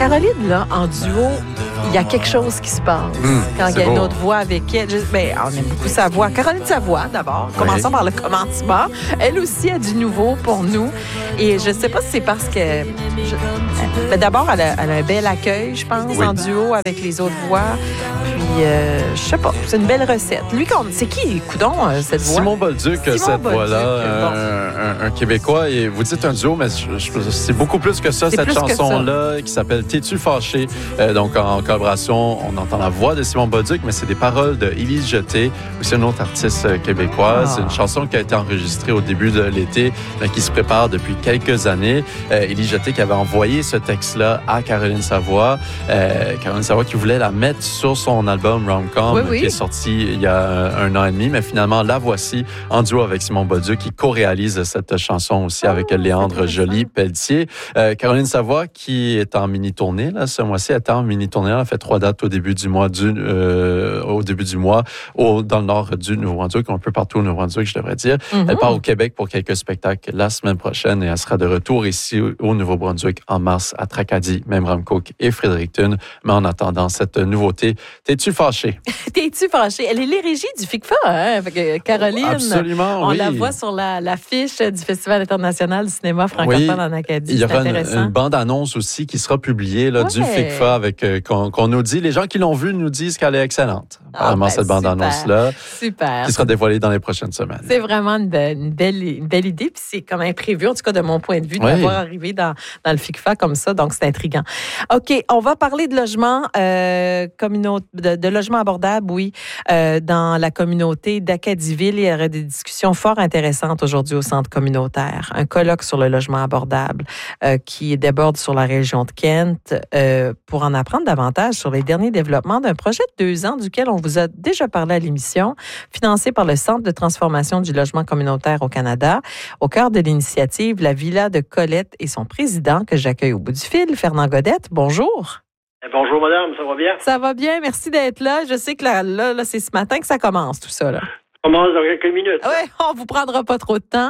Caroline, là, en duo, il y a quelque chose qui se passe. Quand il y a une autre voix avec elle, on aime beaucoup sa voix. Caroline Savoie, d'abord. Commençons par le commencement. Elle aussi a du nouveau pour nous. Et je ne sais pas si c'est parce que... Mais d'abord, elle a un bel accueil, je pense, en duo avec les autres voix. Puis, je sais pas, c'est une belle recette. Lui, c'est qui, coudon, cette voix? Simon Bolduc, cette voix-là, un Québécois. Et vous dites un duo, mais c'est beaucoup plus que ça, cette chanson-là, qui s'appelle « T'es-tu fâché ?» Donc, en collaboration, on entend la voix de Simon Bolduc, mais c'est des paroles de Élise Jeté, aussi une autre artiste québécoise. C'est une chanson qui a été enregistrée au début de l'été, mais qui se prépare depuis quelques années. Élise Jeté qui avait envoyé ce texte-là à Caroline Savoie. Caroline Savoie qui voulait la mettre sur son album Rom-Com, qui est sorti il y a un an et demi, mais finalement, la voici en duo avec Simon Bolduc, qui co-réalise cette chanson aussi avec Léandre Joly-Pelletier. Caroline Savoie, qui est en mini-tournée, là, ce mois-ci, elle est en mini-tournée. Elle a fait 3 dates au début du mois, dans le nord du Nouveau-Brunswick, un peu partout au Nouveau-Brunswick, je devrais dire. Elle part au Québec pour quelques spectacles la semaine prochaine et elle sera de retour ici au Nouveau-Brunswick en mars à Tracadie, Memramcook et Fredericton. Mais en attendant cette nouveauté, T'es-tu fâché? T'es-tu fâché? Elle est l'érigie du FICFA, hein? Caroline. Absolument, on la voit sur l'affiche du Festival international du cinéma francophone en Acadie. Il y aura une bande-annonce aussi qui sera publiée là, du FICFA avec qu'on nous dit. Les gens qui l'ont vue nous disent qu'elle est excellente. Apparemment, cette bande-annonce-là. Super. Qui sera dévoilée dans les prochaines semaines. C'est vraiment une belle idée. Puis c'est comme imprévu, en tout cas de mon point de vue, d'avoir arrivé dans le FICFA comme ça. Donc, c'est intriguant. OK, on va parler de logement de logement abordable, dans la communauté d'Acadieville. Il y aurait des discussions fort intéressantes aujourd'hui au centre communautaire. Un colloque sur le logement abordable qui déborde sur la région de Kent pour en apprendre davantage sur les derniers développements d'un projet de 2 ans duquel on vous a déjà parlé à l'émission, financé par le Centre de transformation du logement communautaire au Canada. Au cœur de l'initiative, la Villa de Colette et son président que j'accueille au bout du fil, Fernand Godette. Bonjour. Bonjour, madame, ça va bien? Ça va bien, merci d'être là. Je sais que là, c'est ce matin que ça commence, tout ça. Là. Ça commence dans quelques minutes. Oui, on ne vous prendra pas trop de temps.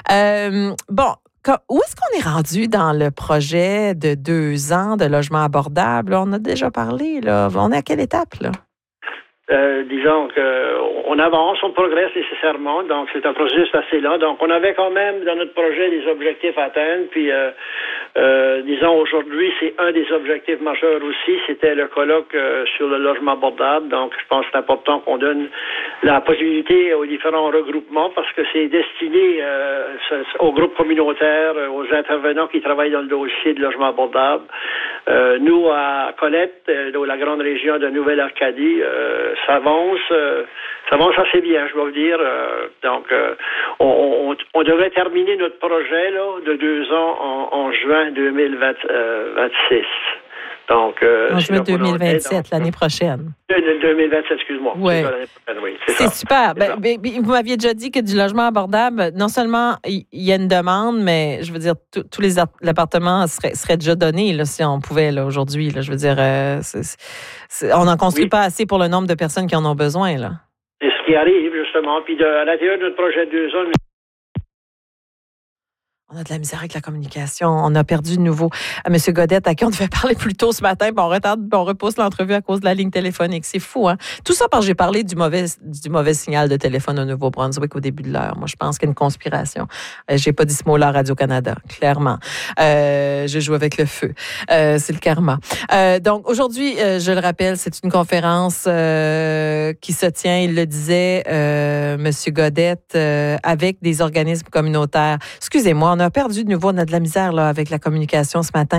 Où est-ce qu'on est rendu dans le projet de 2 ans de logement abordable? On a déjà parlé, là. On est à quelle étape, là? Disons qu'on avance, on progresse nécessairement, donc c'est un processus assez lent. Donc on avait quand même dans notre projet des objectifs à atteindre, puis disons aujourd'hui c'est un des objectifs majeurs aussi, c'était le colloque sur le logement abordable. Donc je pense que c'est important qu'on donne la possibilité aux différents regroupements parce que c'est destiné aux groupes communautaires, aux intervenants qui travaillent dans le dossier de logement abordable. Nous à Colette, dans la grande région de Nouvelle-Acadie, ça avance assez bien, je dois vous dire. Donc, on devrait terminer notre projet là, de 2 ans en juin 2026. Donc, en juin 2027, l'année prochaine. 2027, excuse-moi. Oui. C'est super. Vous m'aviez déjà dit que du logement abordable, non seulement il y a une demande, mais je veux dire, tous les appartements seraient déjà donnés là, si on pouvait là, aujourd'hui. Là, je veux dire, on n'en construit pas assez pour le nombre de personnes qui en ont besoin. Là. C'est ce qui arrive, justement. Puis à l'intérieur de notre projet de 2 ans, on a de la misère avec la communication. On a perdu de nouveau M. Godette, à qui on devait parler plus tôt ce matin, puis on retarde, puis on repousse l'entrevue à cause de la ligne téléphonique. C'est fou, hein? Tout ça parce que j'ai parlé du mauvais signal de téléphone au Nouveau-Brunswick au début de l'heure. Moi, je pense qu'il y a une conspiration. J'ai pas dit ce mot-là à Radio-Canada, clairement. Je joue avec le feu. C'est le karma. Donc, aujourd'hui, je le rappelle, c'est une conférence qui se tient, il le disait, M. Godette, avec des organismes communautaires. Excusez-moi, on a perdu de nouveau, on a de la misère là, avec la communication ce matin.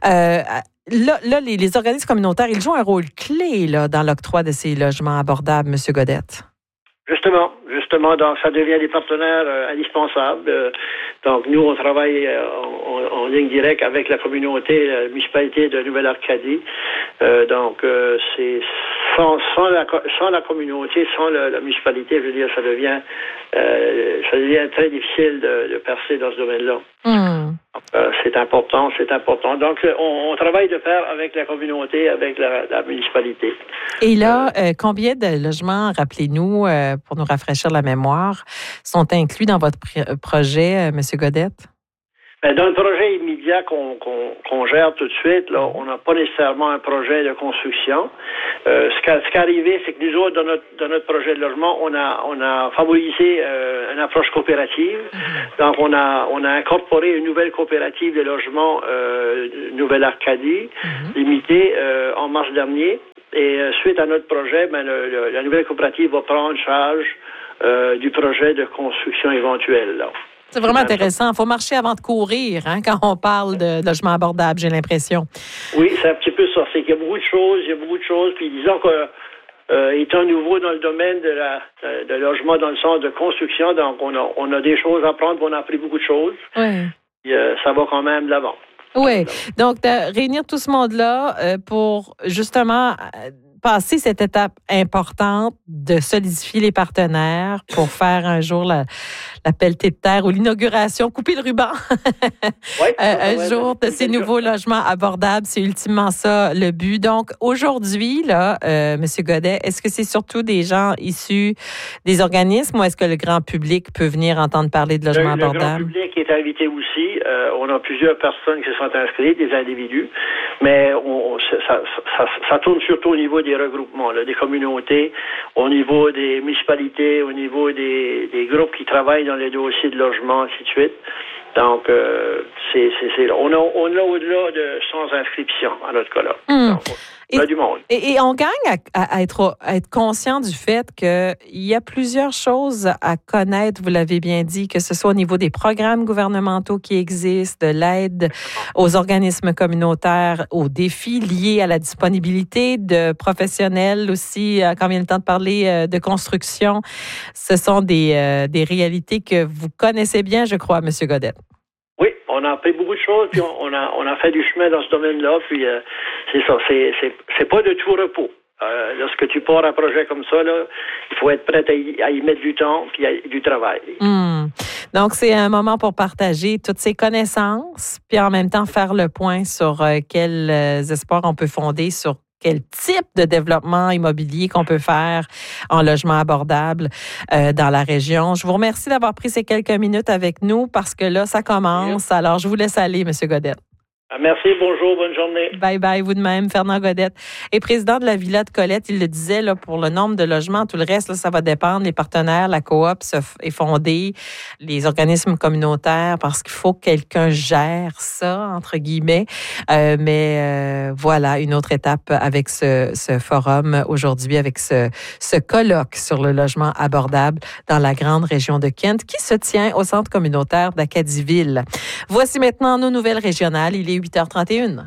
Les organismes communautaires, ils jouent un rôle clé là, dans l'octroi de ces logements abordables, M. Godette. Justement, donc ça devient des partenaires indispensables. Donc nous, on travaille en ligne directe avec la communauté, la municipalité de Nouvelle-Arcadie. Donc c'est sans la communauté, sans la municipalité, je veux dire, ça devient très difficile de percer dans ce domaine-là. C'est important. Donc, on travaille de pair avec la communauté, avec la municipalité. Et là, combien de logements, rappelez-nous, pour nous rafraîchir la mémoire, sont inclus dans votre projet, M. Godette? Dans le projet immédiat, immédiat qu'on gère tout de suite, là, on n'a pas nécessairement un projet de construction. Ce qui est arrivé, c'est que nous autres, dans notre projet de logement, on a favorisé une approche coopérative. Donc, on a incorporé une nouvelle coopérative de logement, Nouvelle-Arcadie, limitée en mars dernier. Et suite à notre projet, la nouvelle coopérative va prendre charge du projet de construction éventuelle, là. C'est vraiment intéressant. Il faut marcher avant de courir, hein, quand on parle de logement abordable, j'ai l'impression. Oui, c'est un petit peu ça. C'est qu'il y a beaucoup de choses. Puis disons que étant nouveau dans le domaine de logement, dans le sens de construction, donc on a des choses à prendre, on a appris beaucoup de choses. Oui. Puis, ça va quand même de l'avant. Oui. Donc, de réunir tout ce monde-là pour justement passer cette étape importante de solidifier les partenaires pour faire un jour la pelletée de terre ou l'inauguration, couper le ruban un jour de ces nouveaux logements abordables. C'est ultimement ça le but. Donc, aujourd'hui, là, M. Godet, est-ce que c'est surtout des gens issus des organismes ou est-ce que le grand public peut venir entendre parler de logements abordables? Le grand public est invité aussi. On a plusieurs personnes qui se sont inscrites, des individus, mais ça tourne surtout au niveau des regroupements, là, des communautés, au niveau des municipalités, au niveau des groupes qui travaillent dans les dossiers de logement, ainsi de suite. Donc, on a au-delà de 100 inscriptions, en notre cas-là. Donc, on a du monde. Et on gagne à être conscient du fait qu'il y a plusieurs choses à connaître, vous l'avez bien dit, que ce soit au niveau des programmes gouvernementaux qui existent, de l'aide aux organismes communautaires, aux défis liés à la disponibilité de professionnels aussi, quand vient le temps de parler de construction. Ce sont des réalités que vous connaissez bien, je crois, M. Godet. Oui, on a appris beaucoup de choses, puis on a fait du chemin dans ce domaine-là, puis c'est ça, c'est pas de tout repos. Lorsque tu pars un projet comme ça, là, il faut être prêt à y mettre du temps, puis du travail. Donc, c'est un moment pour partager toutes ces connaissances, puis en même temps faire le point sur quels espoirs on peut fonder sur quel type de développement immobilier qu'on peut faire en logement abordable dans la région. Je vous remercie d'avoir pris ces quelques minutes avec nous parce que là, ça commence. Alors, je vous laisse aller, M. Godet. Merci, bonjour, bonne journée. Bye bye, vous de même. Fernand Godet est président de la Villa de Colette. Il le disait, là, pour le nombre de logements, tout le reste, là, ça va dépendre. Les partenaires, la coop est fondée, les organismes communautaires, parce qu'il faut que quelqu'un gère ça, entre guillemets. Mais voilà, une autre étape avec ce forum aujourd'hui, avec ce colloque sur le logement abordable dans la grande région de Kent, qui se tient au centre communautaire d'Acadieville. Voici maintenant nos nouvelles régionales. Il est 8h31.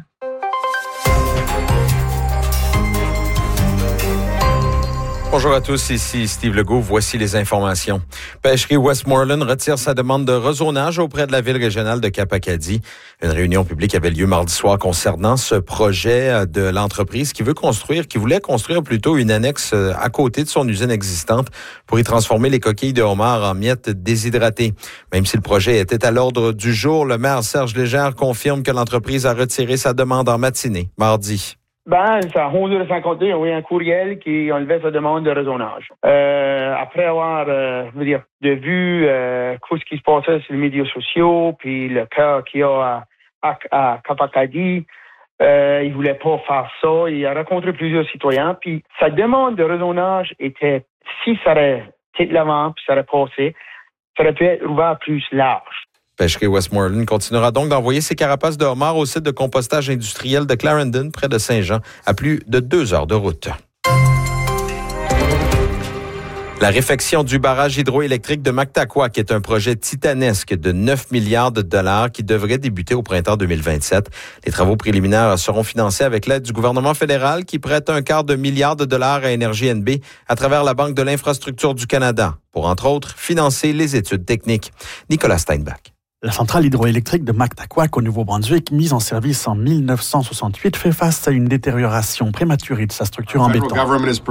Bonjour à tous, ici Steve Legault. Voici les informations. Pêcherie Westmoreland retire sa demande de rezonage auprès de la ville régionale de Cap-Acadie. Une réunion publique avait lieu mardi soir concernant ce projet de l'entreprise qui voulait construire plutôt une annexe à côté de son usine existante pour y transformer les coquilles de homard en miettes déshydratées. Même si le projet était à l'ordre du jour, le maire Serge Légère confirme que l'entreprise a retiré sa demande en matinée, mardi. C'est à 11h50, on a eu un courriel qui enlevait sa demande de rezonage. Après avoir vu ce qui se passait sur les médias sociaux, puis le cas qu'il y a à Cap-Acadie, il voulait pas faire ça. Il a rencontré plusieurs citoyens, puis sa demande de rezonage était, si ça aurait été de l'avant, puis ça aurait passé, ça aurait pu être ouvert plus large. Pêcherie Westmoreland continuera donc d'envoyer ses carapaces de homard au site de compostage industriel de Clarendon, près de Saint-Jean, à plus de 2 heures de route. La réfection du barrage hydroélectrique de Mactaquac est un projet titanesque de 9 milliards de dollars qui devrait débuter au printemps 2027. Les travaux préliminaires seront financés avec l'aide du gouvernement fédéral qui prête $250 million à Énergie NB à travers la Banque de l'infrastructure du Canada pour, entre autres, financer les études techniques. Nicolas Steinbach. La centrale hydroélectrique de Mactaquac au Nouveau-Brunswick, mise en service en 1968, fait face à une détérioration prématurée de sa structure en béton. Mardi,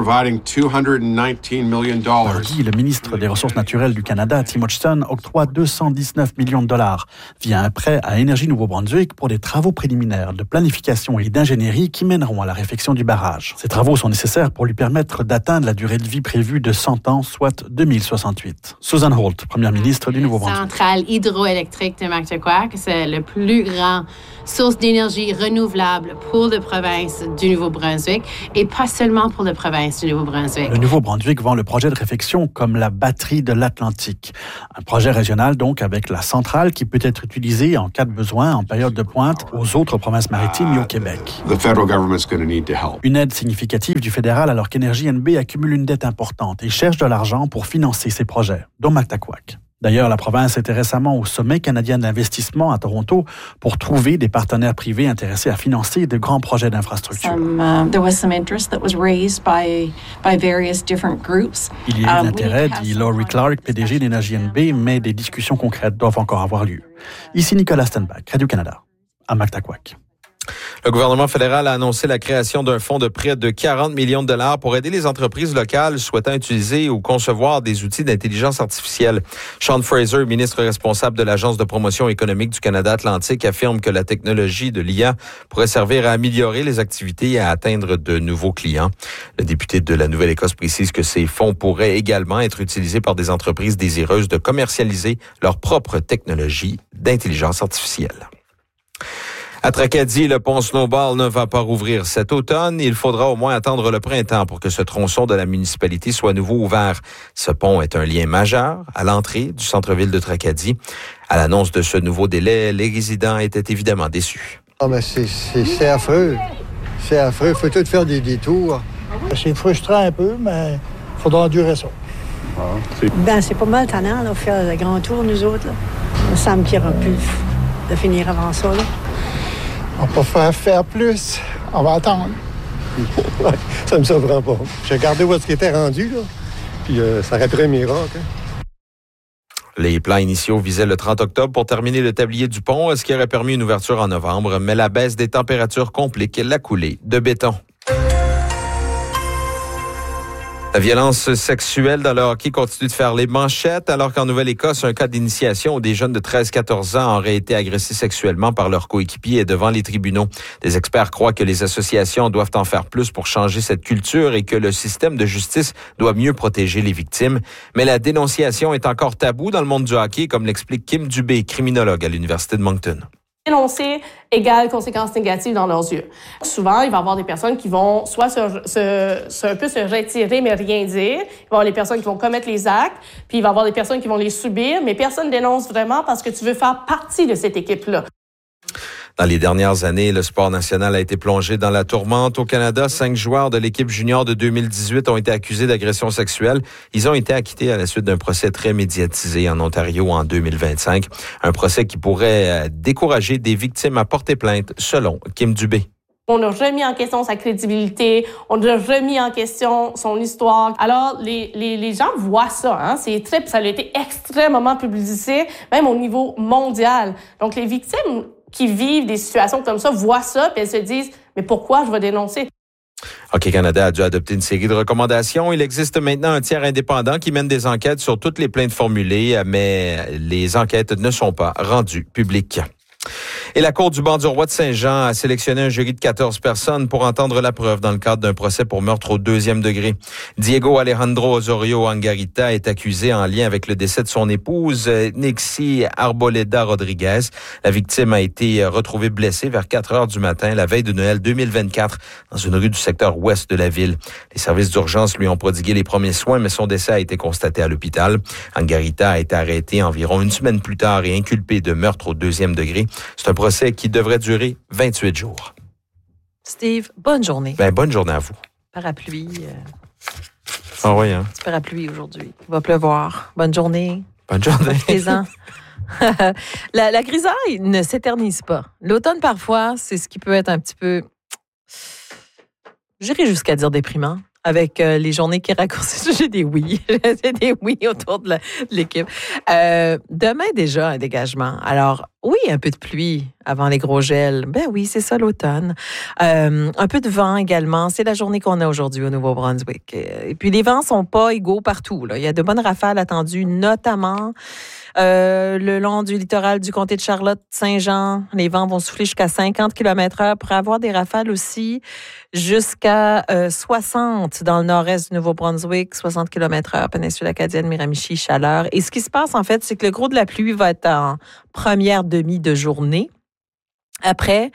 le ministre des Ressources naturelles du Canada, Tim Hodgson, octroie $219 millions via un prêt à Énergie Nouveau-Brunswick pour des travaux préliminaires de planification et d'ingénierie qui mèneront à la réfection du barrage. Ces travaux sont nécessaires pour lui permettre d'atteindre la durée de vie prévue de 100 ans, soit 2068. Susan Holt, première ministre du Nouveau-Brunswick. Centrale hydroélectrique district de Mactaquac. C'est le plus grand source d'énergie renouvelable pour la province du Nouveau-Brunswick et pas seulement pour la province du Nouveau-Brunswick. Le Nouveau-Brunswick vend le projet de réfection comme la batterie de l'Atlantique. Un projet régional donc avec la centrale qui peut être utilisée en cas de besoin en période de pointe aux autres provinces maritimes et au Québec. Une aide significative du fédéral alors qu'Énergie NB accumule une dette importante et cherche de l'argent pour financer ses projets, dont Mactaquac. D'ailleurs, la province était récemment au sommet canadien d'investissement à Toronto pour trouver des partenaires privés intéressés à financer de grands projets d'infrastructure. There was some interest that was raised by various different groups. Il y a eu de l'intérêt, dit Laurie Clark, PDG d'Énergie NB, mais des discussions concrètes doivent encore avoir lieu. Ici Nicolas Stenbach, Radio-Canada, à Mactaquac. Le gouvernement fédéral a annoncé la création d'un fonds de près de 40 millions de dollars pour aider les entreprises locales souhaitant utiliser ou concevoir des outils d'intelligence artificielle. Sean Fraser, ministre responsable de l'Agence de promotion économique du Canada Atlantique, affirme que la technologie de l'IA pourrait servir à améliorer les activités et à atteindre de nouveaux clients. Le député de la Nouvelle-Écosse précise que ces fonds pourraient également être utilisés par des entreprises désireuses de commercialiser leur propre technologie d'intelligence artificielle. À Tracadie, le pont Snowball ne va pas rouvrir cet automne. Il faudra au moins attendre le printemps pour que ce tronçon de la municipalité soit à nouveau ouvert. Ce pont est un lien majeur à l'entrée du centre-ville de Tracadie. À l'annonce de ce nouveau délai, les résidents étaient évidemment déçus. C'est affreux. C'est affreux. Il faut tout faire des détours. C'est frustrant un peu, mais il faudra endurer ça. C'est pas mal tannant, là, faire le grand tour, nous autres. Là. Il me semble qu'il y aura plus de finir avant ça. Là. On peut faire plus. On va attendre. Ça me surprend pas. J'ai regardé où est-ce qu'il était rendu, là. Puis ça aurait pris un miracle. Les plans initiaux visaient le 30 octobre pour terminer le tablier du pont, ce qui aurait permis une ouverture en novembre, mais la baisse des températures complique la coulée de béton. La violence sexuelle dans le hockey continue de faire les manchettes, alors qu'en Nouvelle-Écosse, un cas d'initiation où des jeunes de 13-14 ans auraient été agressés sexuellement par leurs coéquipiers est devant les tribunaux. Des experts croient que les associations doivent en faire plus pour changer cette culture et que le système de justice doit mieux protéger les victimes. Mais la dénonciation est encore taboue dans le monde du hockey, comme l'explique Kim Dubé, criminologue à l'Université de Moncton. Dénoncer égale conséquences négatives dans leurs yeux. Souvent, il va y avoir des personnes qui vont soit un peu se retirer mais rien dire. Il va y avoir les personnes qui vont commettre les actes, puis il va y avoir des personnes qui vont les subir, mais personne dénonce vraiment parce que tu veux faire partie de cette équipe-là. Dans les dernières années, le sport national a été plongé dans la tourmente. Au Canada, 5 joueurs de l'équipe junior de 2018 ont été accusés d'agression sexuelle. Ils ont été acquittés à la suite d'un procès très médiatisé en Ontario en 2025. Un procès qui pourrait décourager des victimes à porter plainte, selon Kim Dubé. On a remis en question sa crédibilité, on a remis en question son histoire. Alors, les gens voient ça, hein? Ça a été extrêmement publicité, même au niveau mondial. Donc, les victimes qui vivent des situations comme ça voient ça, puis elles se disent « Mais pourquoi je vais dénoncer? » Hockey Canada a dû adopter une série de recommandations. Il existe maintenant un tiers indépendant qui mène des enquêtes sur toutes les plaintes formulées, mais les enquêtes ne sont pas rendues publiques. Et la Cour du banc du roi de Saint-Jean a sélectionné un jury de 14 personnes pour entendre la preuve dans le cadre d'un procès pour meurtre au 2e degré. Diego Alejandro Osorio Angarita est accusé en lien avec le décès de son épouse, Nixie Arboleda Rodriguez. La victime a été retrouvée blessée vers 4 heures du matin, la veille de Noël 2024, dans une rue du secteur ouest de la ville. Les services d'urgence lui ont prodigué les premiers soins, mais son décès a été constaté à l'hôpital. Angarita a été arrêté environ une semaine plus tard et inculpé de meurtre au 2e degré. C'est un procès qui devrait durer 28 jours. Steve, bonne journée. Bonne journée à vous. Parapluie. Ah oui, hein? Petit parapluie aujourd'hui. Il va pleuvoir. Bonne journée. Bonne journée. Profitez-en. La grisaille ne s'éternise pas. L'automne, parfois, c'est ce qui peut être un petit peu, j'irais jusqu'à dire déprimant. Avec les journées qui raccourcissent. J'ai des oui. J'ai des oui autour de l'équipe. Demain, déjà, un dégagement. Alors, oui, un peu de pluie avant les gros gels. Oui, c'est ça l'automne. Un peu de vent également. C'est la journée qu'on a aujourd'hui au Nouveau-Brunswick. Et puis, les vents sont pas égaux partout, là. Il y a de bonnes rafales attendues, notamment le long du littoral du comté de Charlotte, Saint-Jean. Les vents vont souffler jusqu'à 50 km/h pour avoir des rafales aussi jusqu'à 60 dans le nord-est du Nouveau-Brunswick, 60 km/h, péninsule acadienne, Miramichi, Chaleur. Et ce qui se passe, en fait, c'est que le gros de la pluie va être en première demi de journée. Après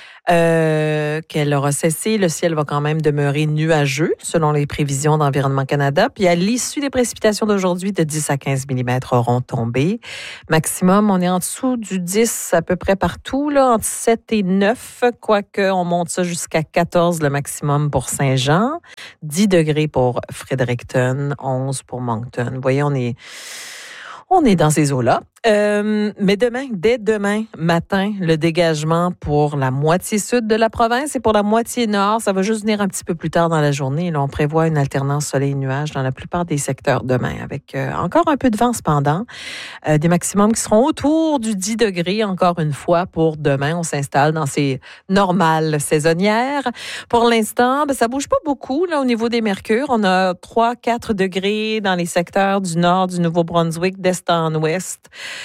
qu'elle aura cessé, le ciel va quand même demeurer nuageux, selon les prévisions d'Environnement Canada. Puis à l'issue des précipitations d'aujourd'hui, de 10 à 15 mm auront tombé. Maximum, on est en dessous du 10 à peu près partout, là, entre 7 et 9, quoique on monte ça jusqu'à 14 le maximum pour Saint-Jean, 10 degrés pour Fredericton, 11 pour Moncton. Vous voyez, on est dans ces eaux-là. Mais dès demain matin, le dégagement pour la moitié sud de la province et pour la moitié nord, ça va juste venir un petit peu plus tard dans la journée. Là, on prévoit une alternance soleil-nuage dans la plupart des secteurs demain, avec encore un peu de vent cependant. Des maximums qui seront autour du 10 degrés, encore une fois, pour demain. On s'installe dans ces normales saisonnières. Pour l'instant, ça bouge pas beaucoup là, au niveau des mercures. On a 3-4 degrés dans les secteurs du nord du Nouveau-Brunswick, d'est en ouest.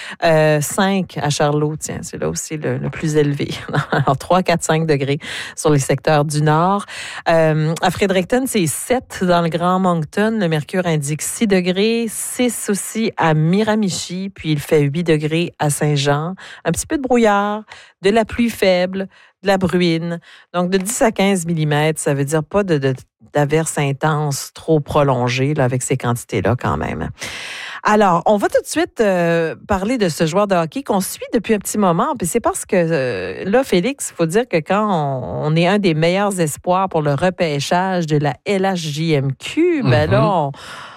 5 à Charlot, tiens, c'est là aussi le plus élevé. Alors 3, 4, 5 degrés sur les secteurs du nord. À Fredericton, c'est 7 dans le Grand Moncton. Le mercure indique 6 degrés, 6 aussi à Miramichi, puis il fait 8 degrés à Saint-Jean. Un petit peu de brouillard, de la pluie faible, de la bruine. Donc, de 10 à 15 mm, ça veut dire pas d'averses intenses trop prolongées là, avec ces quantités-là quand même. Alors, on va tout de suite parler de ce joueur de hockey qu'on suit depuis un petit moment. Puis c'est parce que là, Félix, il faut dire que quand on est un des meilleurs espoirs pour le repêchage de la LHJMQ, ben là,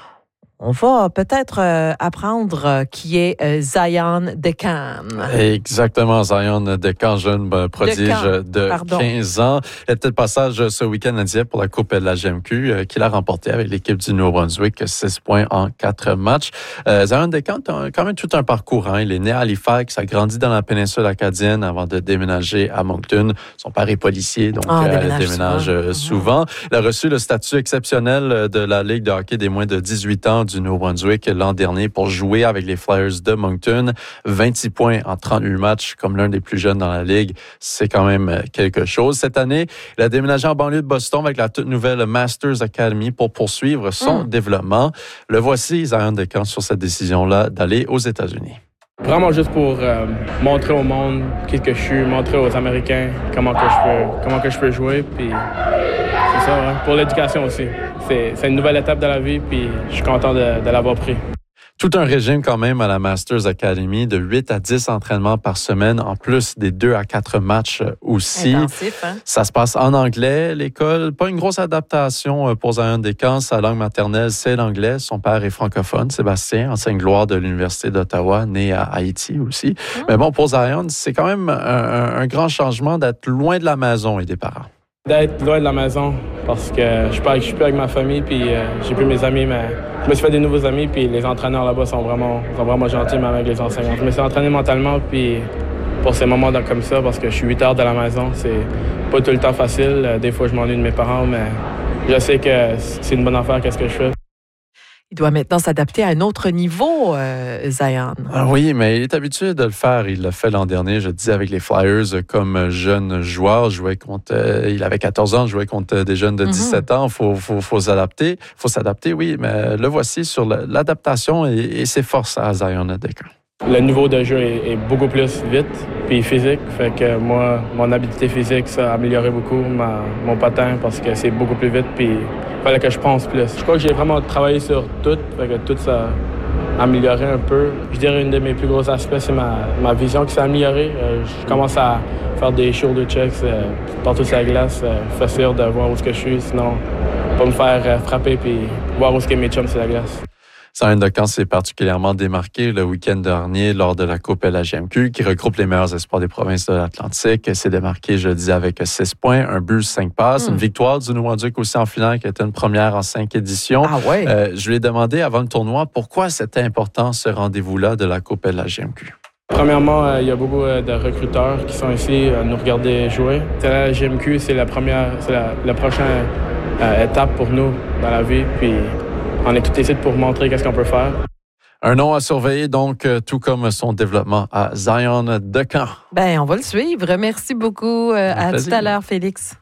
on va peut-être apprendre qui est Zion DeCamp. Exactement, Zion DeCamp, jeune prodige de 15 ans. Il était de passage ce week-end à Dieppe pour la Coupe de la GMQ qu'il a remporté avec l'équipe du Nouveau-Brunswick, 6 points en 4 matchs. Zion DeCamp a quand même tout un parcours. Hein. Il est né à Halifax, a grandi dans la péninsule acadienne avant de déménager à Moncton. Son père est policier, donc il déménage souvent. Il a reçu le statut exceptionnel de la Ligue de hockey des moins de 18 ans du Nouveau-Brunswick l'an dernier pour jouer avec les Flyers de Moncton. 26 points en 38 matchs comme l'un des plus jeunes dans la Ligue. C'est quand même quelque chose. Cette année, il a déménagé en banlieue de Boston avec la toute nouvelle Masters Academy pour poursuivre son développement. Le voici, Zion DeCamp, sur cette décision-là d'aller aux États-Unis. Vraiment juste pour montrer au monde qui que je suis, montrer aux Américains comment que je peux jouer. Puis c'est ça, hein, pour l'éducation aussi. C'est une nouvelle étape de la vie, puis je suis content de l'avoir pris. Tout un régime quand même à la Masters Academy, de 8 à 10 entraînements par semaine, en plus des 2 à 4 matchs aussi. Intensif, hein? Ça se passe en anglais, l'école. Pas une grosse adaptation pour Zion DeCamp. Sa langue maternelle, c'est l'anglais. Son père est francophone. Sébastien, enseigne gloire de l'Université d'Ottawa, né à Haïti aussi. Mais bon, pour Zion, c'est quand même un grand changement d'être loin de la maison et des parents. D'être loin de la maison, parce que je suis plus avec ma famille, puis j'ai plus mes amis, mais je me suis fait des nouveaux amis, puis les entraîneurs là-bas sont vraiment gentils, même avec les enseignants. Je me suis entraîné mentalement, puis pour ces moments comme ça, parce que je suis 8 heures de la maison, c'est pas tout le temps facile. Des fois, je m'ennuie de mes parents, mais je sais que c'est une bonne affaire, qu'est-ce que je fais. Il doit maintenant s'adapter à un autre niveau, Zion. Oui, mais il est habitué de le faire. Il l'a fait l'an dernier, je disais, avec les Flyers comme jeune joueur. Il avait 14 ans, jouait contre des jeunes de 17 ans. Faut s'adapter. Faut s'adapter, oui, mais le voici sur l'adaptation et ses forces à Zion DeCamp. Le niveau de jeu est beaucoup plus vite puis physique. Fait que moi, mon habileté physique, ça a amélioré beaucoup mon patin parce que c'est beaucoup plus vite puis il fallait que je pense plus. Je crois que j'ai vraiment travaillé sur tout. Fait que tout ça a amélioré un peu. Je dirais une de mes plus gros aspects, c'est ma vision qui s'est améliorée. Je commence à faire des shoulder checks partout sur la glace. Facile de voir où est-ce que je suis, sinon pas me faire frapper puis voir où est-ce que mes chums sur la glace. Zion DeCamp s'est particulièrement démarqué le week-end dernier lors de la Coupe LHJMQ qui regroupe les meilleurs espoirs des provinces de l'Atlantique. S'est démarqué, je dis, avec 6 points, un but, 5 passes. Une victoire du Nouveau-Brunswick aussi en finale qui était une première en 5 éditions. Ah ouais. Je lui ai demandé avant le tournoi pourquoi c'était important ce rendez-vous-là de la Coupe LHJMQ. Premièrement, il y a beaucoup de recruteurs qui sont ici à nous regarder jouer. La LHJMQ, c'est la prochaine étape pour nous dans la vie. Puis on est tout ici pour montrer qu'est-ce qu'on peut faire. Un nom à surveiller, donc, tout comme son développement à Zion DeCamp. On va le suivre. Merci beaucoup. À tout à l'heure, Félix.